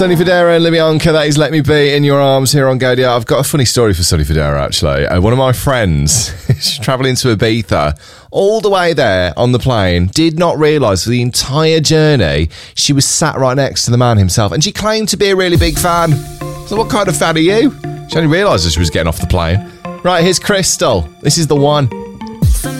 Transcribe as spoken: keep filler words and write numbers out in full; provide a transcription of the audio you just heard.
Sonny Fodera and Libyanka, that is Let Me Be in Your Arms here on Gaudio. I've got a funny story for Sonny Fodera, actually. Uh, one of my friends, she's travelling to Ibiza, all the way there on the plane, did not realise for the entire journey she was sat right next to the man himself, and she claimed to be a really big fan. So what kind of fan are you? She only realised as she was getting off the plane. Right, here's Crystal. This is The One.